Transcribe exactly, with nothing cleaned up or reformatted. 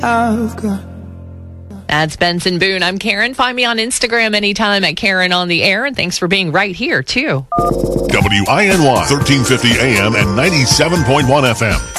I've got. That's Benson Boone. I'm Karen. Find me on Instagram anytime at Karen on the Air. And thanks for being right here, too. W I N Y, thirteen fifty A M and ninety-seven point one F M.